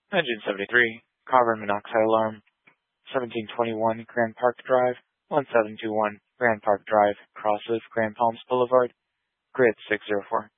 Engine 73, carbon monoxide alarm, 1721 Grand Park Drive, 1721 Grand Park Drive, Crossleaf, Grand Palms Boulevard, grid 604.